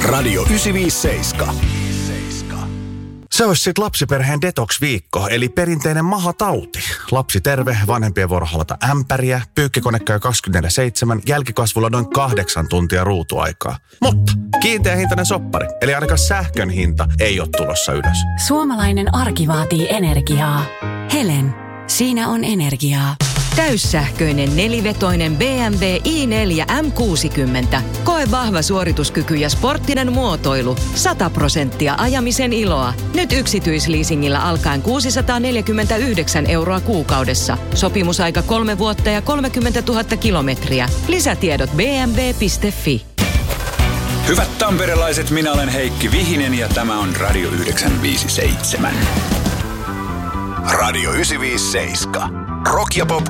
Radio 957. Se olisi sitten lapsiperheen detox-viikko, eli perinteinen mahatauti. Lapsi terve, vanhempien vuoro halata ämpäriä, pyykkikone käy 24/7, jälkikasvulla noin 8 tuntia ruutuaikaa. Mutta kiinteä hintainen soppari, eli ainakaan sähkön hinta ei ole tulossa ylös. Suomalainen arki vaatii energiaa. Helen, siinä on energiaa. Täyssähköinen nelivetoinen BMW i4 M60. Koe vahva suorituskyky ja sporttinen muotoilu. 100% ajamisen iloa. Nyt yksityisleasingillä alkaen 649 € kuukaudessa. Sopimusaika 3 vuotta ja 30 000 kilometriä. Lisätiedot bmw.fi. Hyvät tamperelaiset, minä olen Heikki Vihinen ja tämä on Radio 957. Radio 957. Rock ja pop